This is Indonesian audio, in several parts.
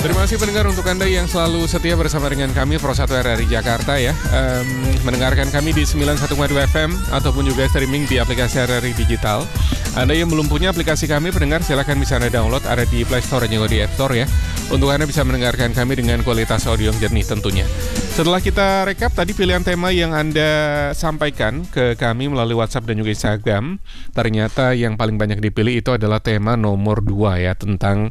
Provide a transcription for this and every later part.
Terima kasih pendengar untuk Anda yang selalu setia bersama dengan kami Pro 1 RRI Jakarta ya. Mendengarkan kami di 91,2 FM ataupun juga streaming di aplikasi RRI Digital. Anda yang belum punya aplikasi kami pendengar silakan bisa Anda download, ada di Play Store dan juga di App Store ya. Untuk Anda bisa mendengarkan kami dengan kualitas audio yang jernih tentunya. Setelah kita rekap tadi pilihan tema yang Anda sampaikan ke kami melalui WhatsApp dan juga Instagram, ternyata yang paling banyak dipilih itu adalah tema nomor 2 ya, tentang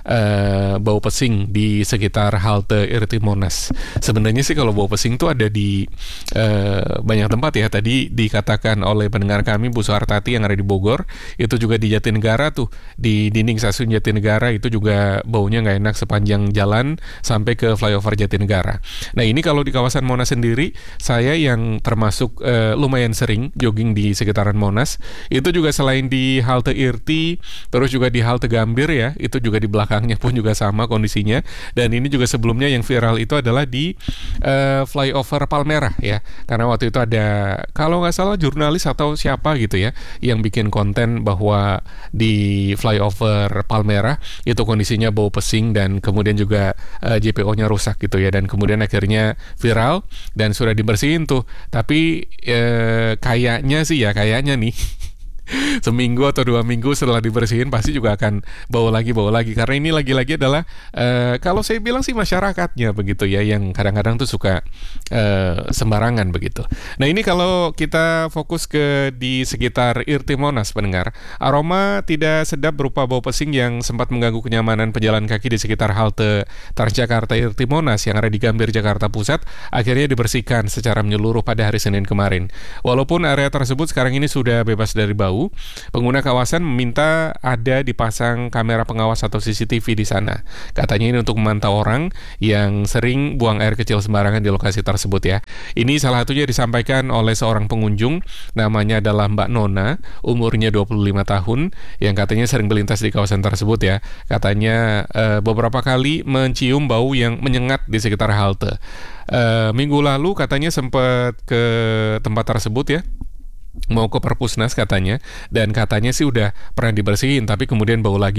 bau pesing di sekitar halte Irti Monas. Sebenarnya sih kalau bau pesing itu ada di banyak tempat ya. Tadi dikatakan oleh pendengar kami Bu Suhartati yang ada di Bogor, itu juga di Jatinegara tuh, di dinding stasiun Jatinegara itu juga baunya nggak enak sepanjang jalan sampai ke flyover Jatinegara. Nah ini kalau di kawasan Monas sendiri, saya yang termasuk lumayan sering jogging di sekitaran Monas, itu juga selain di halte Irti, terus juga di halte Gambir ya, itu juga di belakangnya pun juga sama kondisinya. Dan ini juga sebelumnya yang viral itu adalah di flyover Palmerah ya, karena waktu itu ada kalau nggak salah jurnalis atau siapa gitu ya yang bikin konten bahwa di flyover Palmerah itu kondisinya bau pesing dan kemudian juga JPO-nya rusak gitu ya, dan kemudian akhirnya viral dan sudah dibersihin tuh, tapi kayaknya nih seminggu atau 2 minggu setelah dibersihin pasti juga akan bau lagi karena ini lagi-lagi adalah kalau saya bilang sih masyarakatnya begitu ya, yang kadang-kadang tuh suka sembarangan begitu. Nah ini kalau kita fokus ke di sekitar Irti Monas pendengar, aroma tidak sedap berupa bau pesing yang sempat mengganggu kenyamanan pejalan kaki di sekitar halte Transjakarta Irti Monas yang ada di Gambir Jakarta Pusat akhirnya dibersihkan secara menyeluruh pada hari Senin kemarin. Walaupun area tersebut sekarang ini sudah bebas dari bau, pengguna kawasan meminta ada dipasang kamera pengawas atau CCTV di sana. Katanya ini untuk memantau orang yang sering buang air kecil sembarangan di lokasi tersebut ya. Ini salah satunya disampaikan oleh seorang pengunjung, namanya adalah Mbak Nona, umurnya 25 tahun, yang katanya sering melintas di kawasan tersebut ya. Katanya beberapa kali mencium bau yang menyengat di sekitar halte. Minggu lalu katanya sempat ke tempat tersebut ya, mau ke Perpusnas katanya, dan katanya sih udah pernah dibersihin tapi kemudian bau lagi,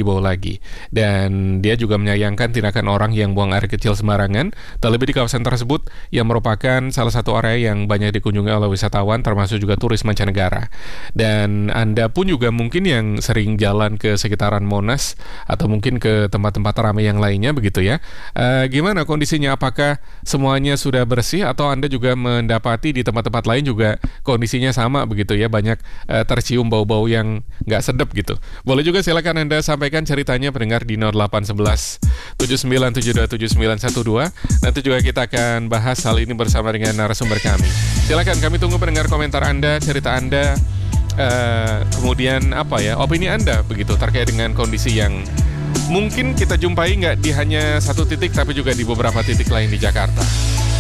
dan dia juga menyayangkan tindakan orang yang buang air kecil sembarangan, terlebih di kawasan tersebut yang merupakan salah satu area yang banyak dikunjungi oleh wisatawan termasuk juga turis mancanegara. Dan Anda pun juga mungkin yang sering jalan ke sekitaran Monas atau mungkin ke tempat-tempat ramai yang lainnya begitu ya, gimana kondisinya, apakah semuanya sudah bersih atau Anda juga mendapati di tempat-tempat lain juga kondisinya sama begitu ya, banyak tercium bau-bau yang nggak sedap gitu. Boleh juga silakan Anda sampaikan ceritanya pendengar di 0811 79727912. Nanti juga kita akan bahas hal ini bersama dengan narasumber kami. Silakan, kami tunggu pendengar komentar Anda, cerita Anda, kemudian opini Anda begitu terkait dengan kondisi yang mungkin kita jumpai nggak di hanya satu titik tapi juga di beberapa titik lain di Jakarta.